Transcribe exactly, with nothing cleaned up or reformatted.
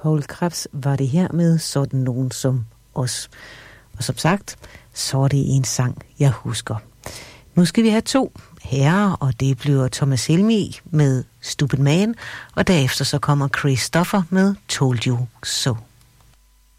Poul Krebs var det her med Sådan nogen som os. Og som sagt, så er det en sang, jeg husker. Nu skal vi have to herrer, og det bliver Thomas Helmig med Stupid Man, og derefter så kommer Chris Stoffer med Told You So.